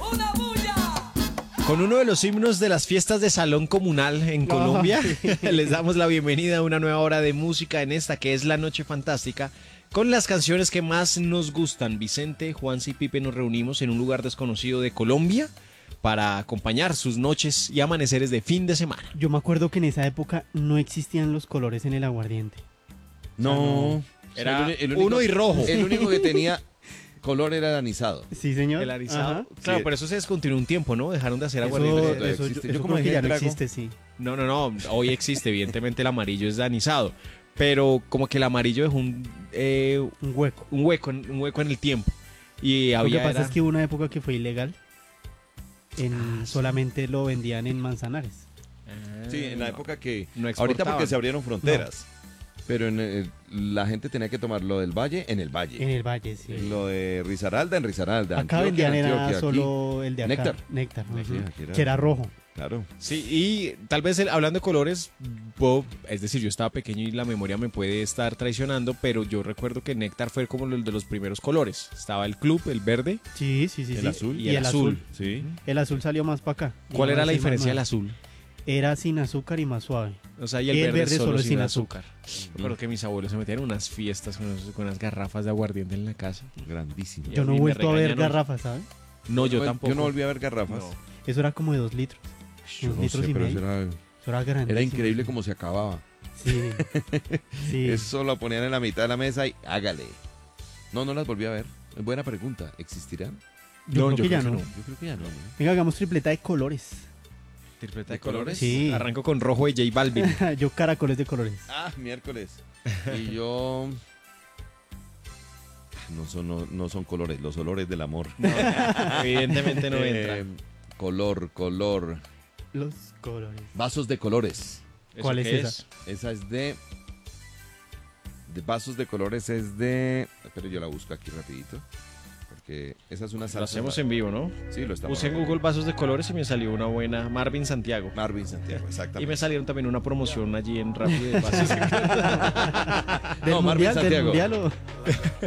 Con uno de los himnos de las fiestas de salón comunal en Colombia, les damos la bienvenida a una nueva hora de música en esta que es La Noche Fantástica, con las canciones que más nos gustan. Vicente, Juanse y Pipe nos reunimos en un lugar desconocido de Colombia para acompañar sus noches y amaneceres de fin de semana. Yo me acuerdo que en esa época no existían los colores en el aguardiente. No, Era el único, uno y rojo. El único que tenía color era el anisado. Sí, señor. El arizado. Ajá. Claro, Sí. pero eso se descontinuó un tiempo, ¿no? Dejaron de hacer Eso, aguardiente. eso, existe. yo Yo como creo que dejé ya el no trago. existe, sí. No. Hoy existe, evidentemente el amarillo es de anisado. Pero como que el amarillo dejó Un hueco. un hueco en el tiempo. Y Lo que había. pasa es que hubo una época que fue ilegal. Solamente lo vendían en Manzanares. Sí, en la época que... no ahorita exportaban. porque se abrieron fronteras. Pero la gente tenía que tomar lo del Valle en el Valle. En el Valle, sí. Lo de Risaralda en Risaralda. Acá Antioquia, vendían en Antioquia, era aquí. solo el de acá. Néctar. ujú. Sí, aquí era- Que era rojo. Claro. Sí, y tal vez hablando de colores, es decir, yo estaba pequeño y la memoria me puede estar traicionando, pero yo recuerdo que Néctar fue como el de los primeros colores. Estaba el club, el verde. Sí. El azul. Y el azul. Sí. El azul salió más para acá. ¿Cuál Iba era a la decir más diferencia del nuevo. azul? Era sin azúcar y más suave. O sea, y el verde solo sin azúcar. Recuerdo que mis abuelos se metían en unas fiestas con unas garrafas de aguardiente en la casa. Grandísimo. Y Yo no a he mí me vuelto a ver regañaron. garrafas, ¿sabes? No, yo tampoco. Yo no volví a ver garrafas. No. Eso era como de 2 litros. Yo 2 no litros sé, y pero medio. eso era, Eso era grandísimo. era increíble cómo se acababa. Sí. Sí. Eso lo ponían en la mitad de la mesa y hágale. No las volví a ver. Es buena pregunta. ¿Existirán? Yo creo que ya no. Yo creo que ya no. ¿no? Venga, hagamos tripleta de colores. ¿Tripleta ¿De colores? Sí. Arranco con rojo de J Balvin. Yo caracoles de colores. Ah, miércoles. Y yo... No son colores, los olores del amor. Evidentemente no entra. Color. Los colores. Vasos de colores. ¿Eso ¿Cuál es qué esa? Esa es de vasos de colores es de... Pero yo la busco aquí rapidito. Porque esa es una salsa. Lo hacemos en vivo, ¿no? Sí, lo estamos Puse en Google vasos de colores y me salió una buena Marvin Santiago. Marvin Santiago, Y exactamente. me salieron también una promoción allí en Rappi de vasos de colores. ¿Del No, Marvin mundial, del Santiago. mundial o...?